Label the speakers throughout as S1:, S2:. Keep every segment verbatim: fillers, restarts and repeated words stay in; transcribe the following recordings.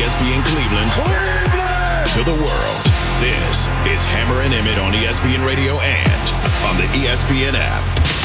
S1: S P N Cleveland, Cleveland to the world. This is Hammer and Emmett on E S P N Radio and on the E S P N app.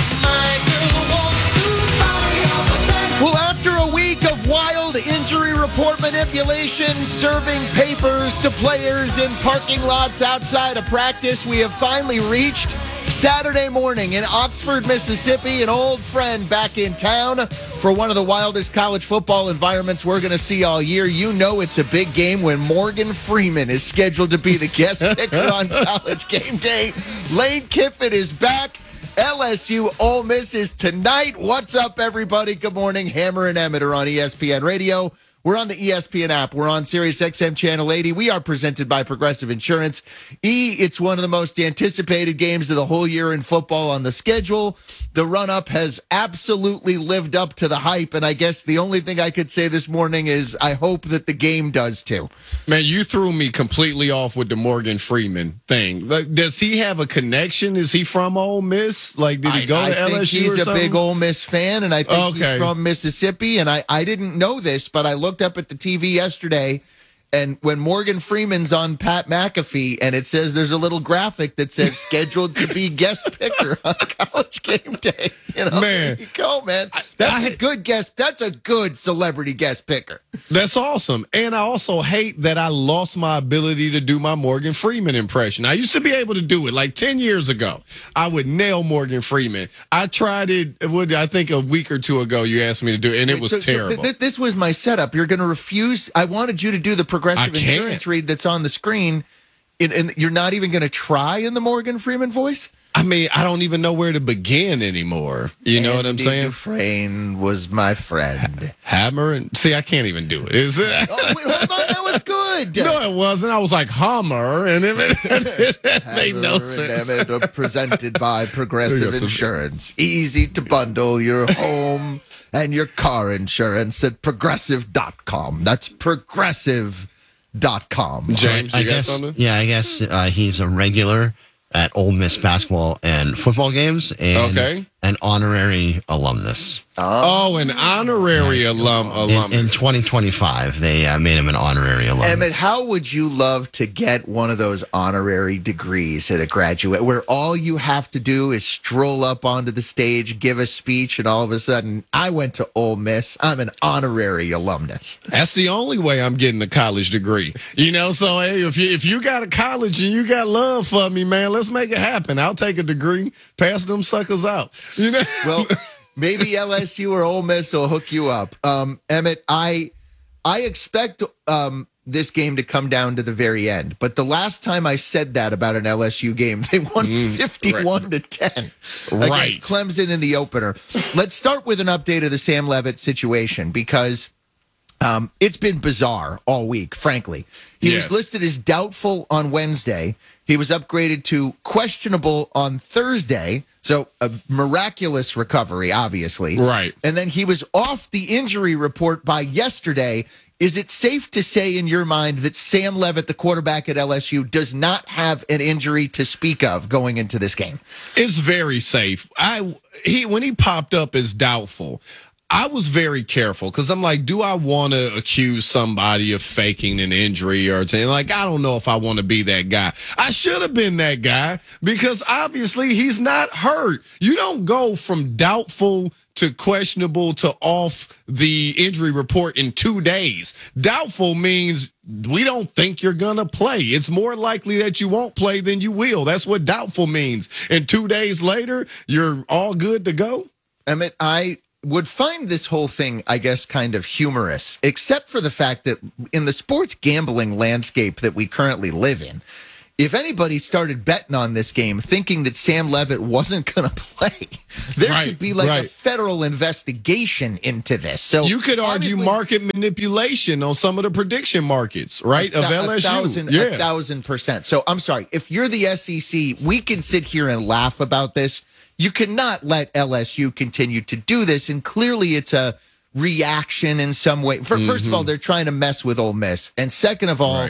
S2: Well, after a week of wild injury report manipulation, serving papers to players in parking lots outside of practice, we have finally reached Saturday morning in Oxford, Mississippi, an old friend back in town for one of the wildest college football environments we're going to see all year. You know it's a big game when Morgan Freeman is scheduled to be the guest picker on College Game Day. Lane Kiffin is back. L S U Ole Miss is tonight. What's up, everybody? Good morning. Hammer and Emmett are on E S P N Radio. We're on the E S P N app. We're on Sirius X M Channel eighty. We are presented by Progressive Insurance. E, it's one of the most anticipated games of the whole year in football on the schedule. The run-up has absolutely lived up to the hype, and I guess the only thing I could say this morning is I hope that the game does too.
S3: Man, you threw me completely off with the Morgan Freeman thing. Like, does he have a connection? Is he from Ole Miss? Like, did he
S2: I,
S3: go
S2: I
S3: to L S U
S2: think he's
S3: or
S2: a
S3: something?
S2: big Ole Miss fan, and I think
S3: Okay.
S2: he's from Mississippi, and I, I didn't know this, but I looked up at the T V yesterday, and when Morgan Freeman's on Pat McAfee, and it says there's a little graphic that says scheduled to be guest picker on College Game Day. You know,
S3: Man.
S2: there you go, man. That's
S3: I-
S2: a good guest. That's a good celebrity guest picker.
S3: That's awesome. And I also hate that I lost my ability to do my Morgan Freeman impression. I used to be able to do it like ten years ago. I would nail Morgan Freeman. I tried it, what, I think a week or two ago, you asked me to do it, and it was
S2: so,
S3: terrible.
S2: So th- this was my setup. You're going to refuse. I wanted you to do the Progressive
S3: I can't.
S2: Insurance read that's on the screen, and, and you're not even going to try in the Morgan Freeman voice?
S3: I mean, I don't even know where to begin anymore. You know what I'm
S2: Andy
S3: saying?
S2: Dufresne was my friend.
S3: Hammer and see, I can't even do it. Is it?
S2: Oh, wait, hold on. That was good.
S3: No, it wasn't. I was like Hummer, and it, it, it made no
S2: Hammer
S3: sense.
S2: and Emmett are presented by Progressive
S3: Progressive.
S2: Insurance. Easy to bundle your home and your car insurance at progressive dot com. That's progressive dot com.
S3: James, you
S4: I
S3: got
S4: guess,
S3: something?
S4: yeah, I guess uh, he's a regular at Ole Miss basketball and football games, and
S3: Okay.
S4: an honorary alumnus.
S3: Oh, an honorary alum. alum.
S4: In, in twenty twenty-five, they uh, made him an honorary alumnus.
S2: Emmett, how would you love to get one of those honorary degrees at a graduate where all you have to do is stroll up onto the stage, give a speech, and all of a sudden, I went to Ole Miss. I'm an honorary alumnus.
S3: That's the only way I'm getting a college degree. You know, so hey, if you if you got a college and you got love for me, man, let's make it happen. I'll take a degree, pass them suckers out. You know,
S2: Well, maybe L S U or Ole Miss will hook you up. Um, Emmett, I I expect um, this game to come down to the very end. But the last time I said that about an L S U game, they won fifty-one to ten
S3: Right.
S2: against Clemson in the opener. Let's start with an update of the Sam Leavitt situation because um, it's been bizarre all week, frankly. He
S3: Yes.
S2: was listed as doubtful on Wednesday. He was upgraded to questionable on Thursday. So a miraculous recovery, obviously.
S3: Right.
S2: And then he was off the injury report by yesterday. Is it safe to say in your mind that Sam Leavitt, the quarterback at L S U, does not have an injury to speak of going into this game?
S3: it's very safe. I he when he popped up as doubtful, I was very careful because I'm like, do I want to accuse somebody of faking an injury or saying, like, I don't know if I want to be that guy. I should have been that guy because obviously he's not hurt. You don't go from doubtful to questionable to off the injury report in two days. Doubtful means we don't think you're going to play. It's more likely that you won't play than you will. That's what doubtful means. And two days later, you're all good to go.
S2: Emmett, I would find this whole thing, I guess, kind of humorous, except for the fact that in the sports gambling landscape that we currently live in, if anybody started betting on this game thinking that Sam Leavitt wasn't going to play, there
S3: Right,
S2: could be like a
S3: right.
S2: federal investigation into this. So
S3: You could argue
S2: honestly,
S3: market manipulation on some of the prediction markets, right?
S2: a,
S3: Of
S2: thou-
S3: L S U.
S2: a thousand,
S3: yeah.
S2: a thousand percent. So I'm sorry, if you're the S E C, we can sit here and laugh about this. You cannot let L S U continue to do this, and clearly it's a reaction in some way. For, First of all, they're trying to mess with Ole Miss, and second of all,
S3: Right.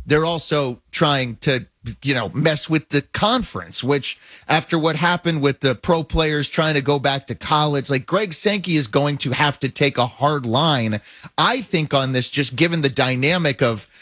S2: they're also trying to, you know, mess with the conference, which after what happened with the pro players trying to go back to college, like Greg Sankey is going to have to take a hard line, I think, on this, just given the dynamic of